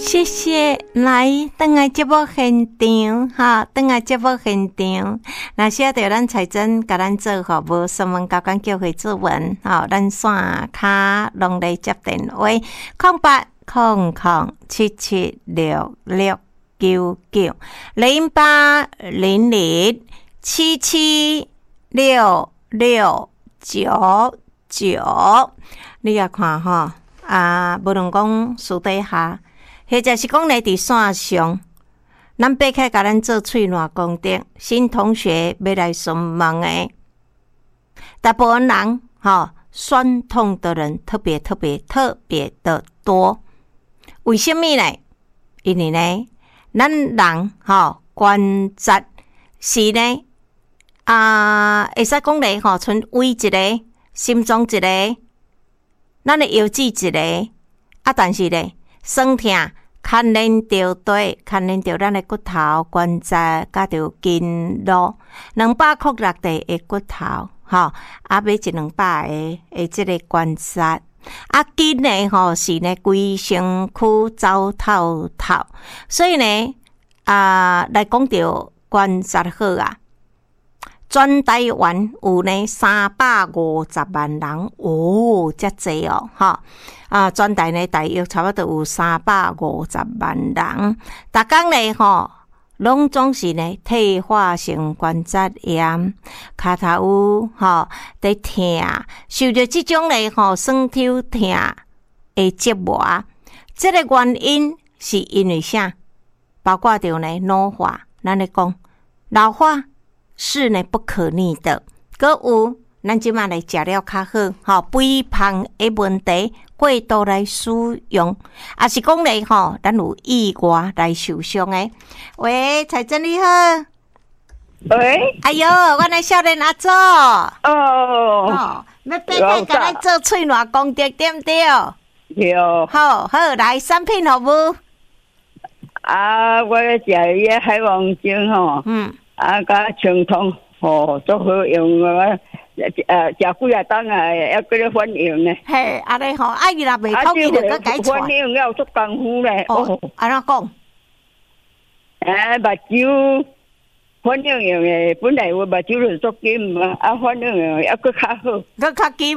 谢谢，来，等下节目现场，哈，等下节目现场。那写到咱财政甲咱做服务，询问交管叫回指纹，好，咱线卡拢来接电话0800776699，你也看吼无论讲私底下。或者是讲咧伫线上，咱爬起甲咱做喙烂功德，新同学要来询问诶，大部分人酸痛的人特别的多。为什么呢？因为呢，咱人关节是呢会使讲咧像胃一个、心脏一个、咱的腰子一个但是咧酸痛。牵连着咱的骨头、关节，甲着筋络，260块的骨头，要120个这个关节，筋呢是呢规身躯走透透，所以呢来讲着关节好啊。全台湾有呢350万人遮济全台呢大约差不多有350万人，逐工呢拢总是呢退化性关节炎，骹头在痛，受着这种呢酸痛的折磨，这个原因是因为啥？包括着呢老化，咱咧讲老化。是呢不可逆的，搁有咱即马来食了较好，肥胖的问题过度来使用，也是讲咧咱有意外来受伤诶。喂，财政你好。 喂， 哎哟，我来少年阿祖。要爬起甲咱做喙烂功德，对不对？ 对。 好，来产品服务。 我咧食伊海王精甲清痛足好用啊！食几啊档还搁咧反应呢。 嘿，安尼伊若袂痛，伊就搁改错。 反应了足功夫咧。 安怎讲？ 目睭反应用诶，本来我目睭就足金反应用还搁较好， 搁较金，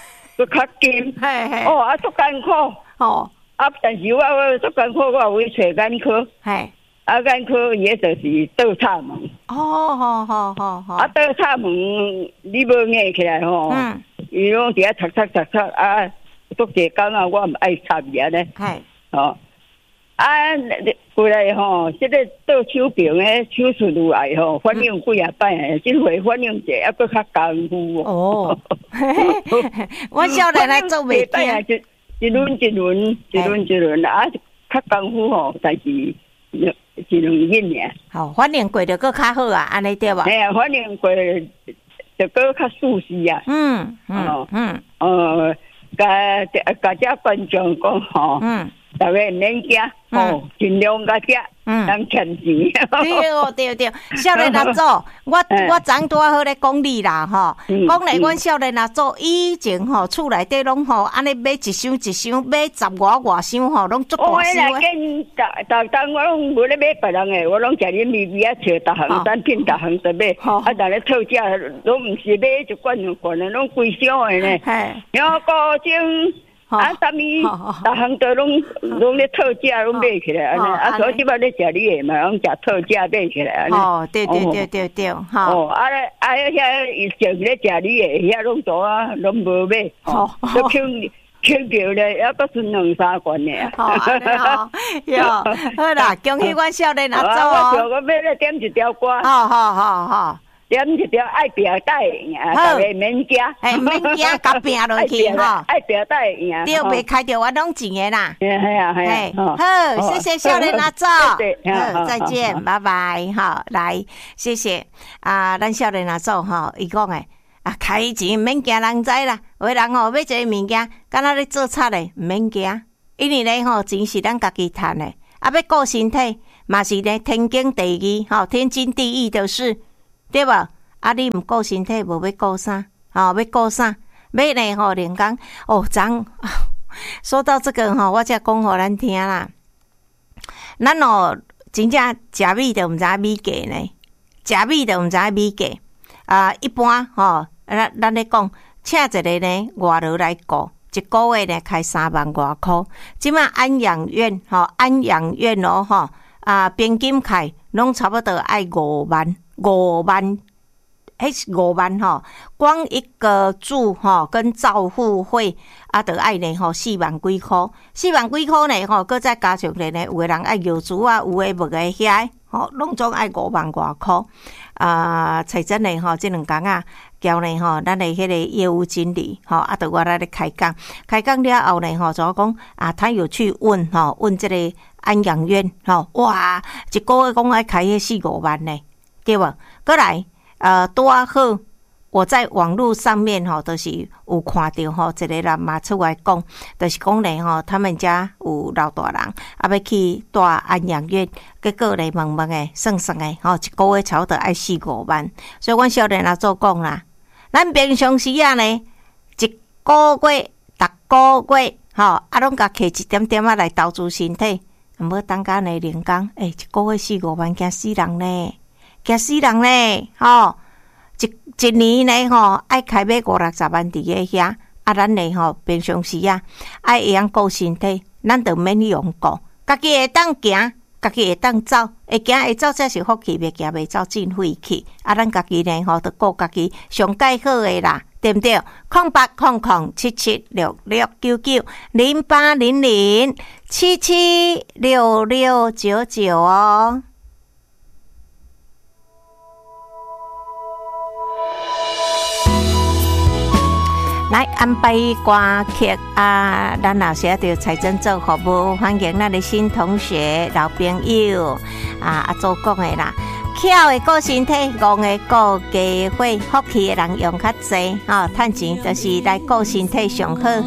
嘿，足艰苦。但是我足艰苦，我会找眼科。 嘿。 眼科伊就是倒插门。 好。 倒插门你无硬起来伊拢伫遐擦，足济工我毋爱插伊咧。 系。 过来即个倒手柄诶，手术愈来反应几啊摆，即回反应者还搁较功夫。 我少年来做袂惊， 一轮较功夫但是。一两日尔， 好，反应过就搁较好啊，安尼对吧？ 反应过就搁较舒适啊。甲遮观众讲大家免惊尽量甲食，通欠钱。 对，少年阿祖，我昨拄好咧讲你啦讲咧，阮少年阿祖以前厝内底拢安尼买一箱买10外箱拢足大箱诶。逐我拢无咧买别人诶，我拢食恁咪咪找逐项产品，逐项都买。但咧特价拢毋是买一罐拢规箱诶呢。然后高精。啥物，逐项都拢咧特价，拢买起来安尼。所以即摆咧食你诶嘛，拢食特价买起来安尼。 对， 遐上咧食你诶，遐拢多拢无买。都捡着咧，还搁剩2-3罐呢。 好啦，恭喜阮少年阿祖我要咧点一条歌。 好。 点一条爱表带大家免惊， 免惊，甲拼落去爱表带赢， 对，袂开着我拢钱的啦。 好， 谢谢少年阿祖，再见，拜拜，来，谢谢咱少年阿祖伊讲诶，开钱免惊人知啦，有的人要一个物件，敢若咧做贼诶，毋免惊，因为咧钱是咱家己赚诶，要顾身体嘛是咧天经地义，天经地义的事。对吧？你唔顾身体，无要顾啥？要顾啥？要呢？连讲说到这个我才讲互咱听啦。 咱哦真正食米就毋知影米价呢，食米就毋知影米价一般吼，咱咧讲，请一个呢外劳来顾，一个月呢开3万外箍。即马安养院安养院吼平均开拢差不多爱5万，迄5万吼，光一个住跟照护费就爱呢4万几箍，4万几箍呢搁再加上呢，有个人爱药珠啊，有诶无诶遐拢总爱5万外箍。才真诶即2工啊，交呢咱诶迄个业务经理就我来咧开讲了后呢就讲他有去问问这个安养院哇，一个月讲爱开迄4-5万呢，对无？过来拄好，我在网络上面就是有看到一个人嘛出来讲，就是讲呢他们家有老大人要去住安养院，结果呢问诶算诶一个月差不多爱4-5万，所以阮少年也做讲啦，咱平常时啊呢，一个月逐个月拢甲摕一点点来投资身体，毋好等甲呢零工一个月4-5万，惊死人呢！一年呢爱开买50-60万伫个遐，咱呢平常时爱会晓顾身体，咱就免用顾，家己会当行，家己会当走，会行会走才是福气，袂行袂走真晦气。咱家己呢就顾家己上介好诶啦，对不对？0800776699，0800776699哦。来安排歌曲咱老师就财政做服务，欢迎咱的新同学、老朋友做讲的啦。巧的顾身体，戆的顾家伙，福气的人用较济，趁钱就是来顾身体上好。